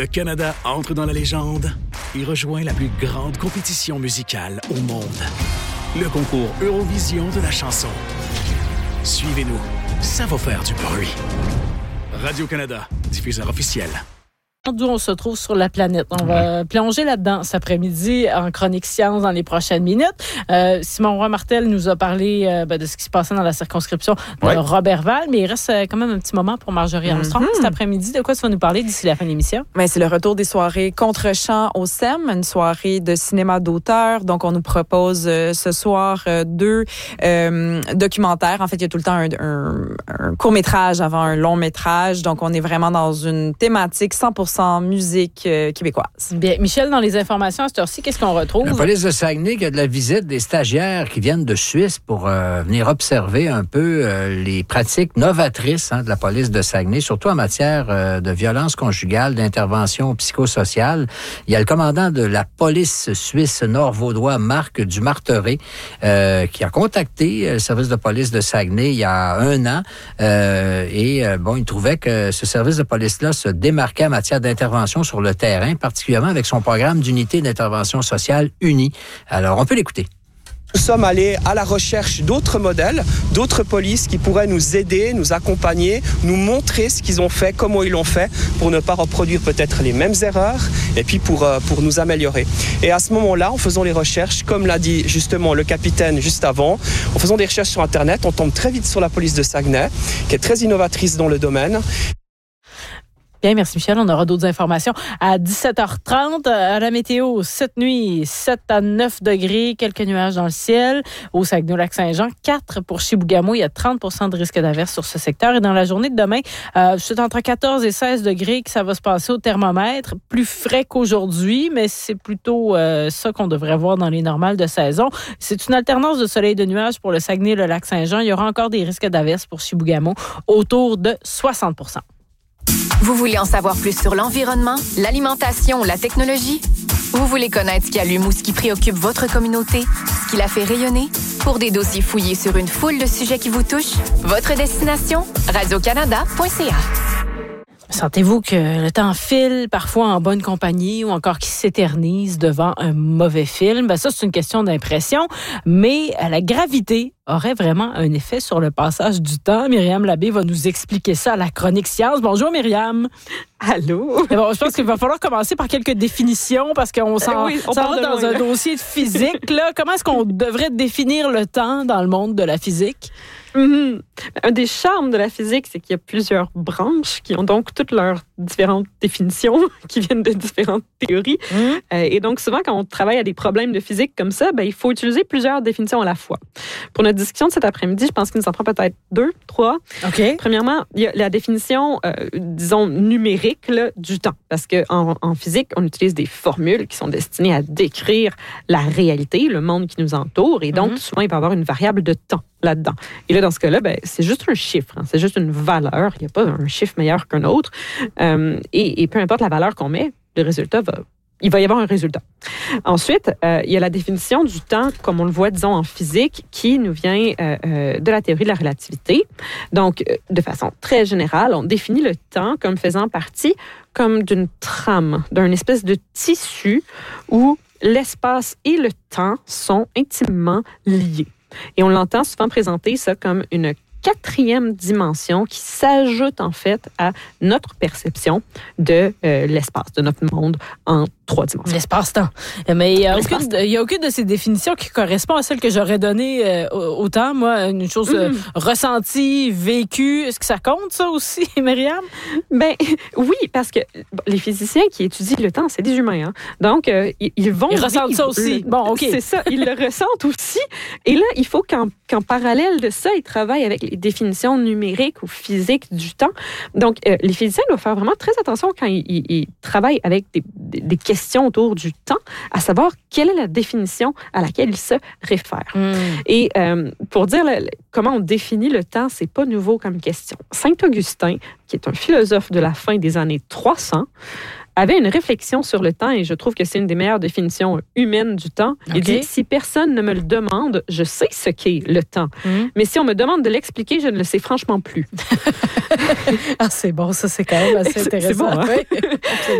Le Canada entre dans la légende et rejoint la plus grande compétition musicale au monde. Le concours Eurovision de la chanson. Suivez-nous, ça va faire du bruit. Radio-Canada, diffuseur officiel. D'où on se trouve sur la planète. On va plonger là-dedans cet après-midi en chronique science dans les prochaines minutes. Simon Roy-Martel nous a parlé de ce qui se passait dans la circonscription de Roberval, mais il reste quand même un petit moment pour Marjorie Armstrong cet après-midi. De quoi tu vas nous parler d'ici la fin de l'émission? Ben, c'est le retour des soirées contre-champ au SEM, une soirée de cinéma d'auteur. Donc, on nous propose ce soir 2 documentaires. En fait, il y a tout le temps un court-métrage avant un long-métrage. Donc, on est vraiment dans une thématique 100% musique québécoise. Bien, Michel, dans les informations à cette heure-ci, qu'est-ce qu'on retrouve? La police de Saguenay qui a de la visite des stagiaires qui viennent de Suisse pour venir observer un peu les pratiques novatrices de la police de Saguenay, surtout en matière de violence conjugale, d'intervention psychosociale. Il y a le commandant de la police suisse nord-vaudois, Marc Dumarteret, qui a contacté le service de police de Saguenay il y a 1 an. Il trouvait que ce service de police-là se démarquait en matière d'intervention sur le terrain, particulièrement avec son programme d'unité d'intervention sociale unie. Alors, on peut l'écouter. Nous sommes allés à la recherche d'autres modèles, d'autres polices qui pourraient nous aider, nous accompagner, nous montrer ce qu'ils ont fait, comment ils l'ont fait, pour ne pas reproduire peut-être les mêmes erreurs et puis pour nous améliorer. Et à ce moment-là, en faisant les recherches, comme l'a dit justement le capitaine juste avant, en faisant des recherches sur Internet, on tombe très vite sur la police de Saguenay, qui est très innovatrice dans le domaine. Bien, merci Michel. On aura d'autres informations à 17h30. À la météo, cette nuit, 7 à 9 degrés, quelques nuages dans le ciel. Au Saguenay-Lac-Saint-Jean, 4 pour Chibougamau. Il y a 30% de risque d'averse sur ce secteur. Et dans la journée de demain, c'est entre 14 et 16 degrés que ça va se passer au thermomètre. Plus frais qu'aujourd'hui, mais c'est plutôt ça qu'on devrait voir dans les normales de saison. C'est une alternance de soleil et de nuages pour le Saguenay-le-Lac-Saint-Jean. Il y aura encore des risques d'averse pour Chibougamau, autour de 60%. Vous voulez en savoir plus sur l'environnement, l'alimentation, la technologie? Vous voulez connaître ce qui allume ou ce qui préoccupe votre communauté, ce qui la fait rayonner? Pour des dossiers fouillés sur une foule de sujets qui vous touchent, votre destination, radiocanada.ca. Sentez-vous que le temps file, parfois en bonne compagnie, ou encore qu'il s'éternise devant un mauvais film? Ben ça, c'est une question d'impression, mais la gravité aurait vraiment un effet sur le passage du temps. Myriam Labbé va nous expliquer ça à la chronique science. Bonjour Myriam. Allô? Bon, je pense qu'il va falloir commencer par quelques définitions parce qu'on s'en va dans un dossier de physique. Là. Comment est-ce qu'on devrait définir le temps dans le monde de la physique? Un des charmes de la physique, c'est qu'il y a plusieurs branches qui ont donc toutes leurs différentes définitions qui viennent de différentes théories. Et donc, souvent, quand on travaille à des problèmes de physique comme ça, il faut utiliser plusieurs définitions à la fois. Pour notre discussion de cet après-midi, je pense qu'il nous en prend peut-être 2, 3. OK. Premièrement, il y a la définition, disons, numérique du temps. Parce qu'en physique, on utilise des formules qui sont destinées à décrire la réalité, le monde qui nous entoure. Et donc, souvent, il va y avoir une variable de temps là-dedans. Et là, dans ce cas-là, c'est juste un chiffre. C'est juste une valeur. Il n'y a pas un chiffre meilleur qu'un autre. Et peu importe la valeur qu'on met, le résultat il va y avoir un résultat. Ensuite, il y a la définition du temps, comme on le voit, disons, en physique, qui nous vient de la théorie de la relativité. Donc, de façon très générale, on définit le temps comme faisant partie comme d'une trame, d'un espèce de tissu où l'espace et le temps sont intimement liés. Et on l'entend souvent présenter ça comme une 4e dimension qui s'ajoute en fait à notre perception de l'espace, de notre monde en 3 dimensions. L'espace-temps. Mais il n'y a aucune de ces définitions qui correspond à celle que j'aurais donnée au temps. Moi, une chose ressentie, vécue. Est-ce que ça compte, ça aussi, Myriam? Oui, parce que les physiciens qui étudient le temps, c'est des humains. Hein? Donc, ils ressentent ça aussi. Bon, OK. C'est ça, ils le ressentent aussi. Et là, il faut qu'en parallèle de ça, ils travaillent avec les définitions numériques ou physiques du temps. Donc, les physiciens doivent faire vraiment très attention quand ils travaillent avec des questions autour du temps, à savoir quelle est la définition à laquelle ils se réfèrent. Et pour dire comment on définit le temps, c'est pas nouveau comme question. Saint Augustin, qui est un philosophe de la fin des années 300, avait une réflexion sur le temps et je trouve que c'est une des meilleures définitions humaines du temps. Okay. Il dit, si personne ne me le demande, je sais ce qu'est le temps. Mais si on me demande de l'expliquer, je ne le sais franchement plus. C'est bon, ça c'est quand même assez intéressant. C'est bon, hein? Oui.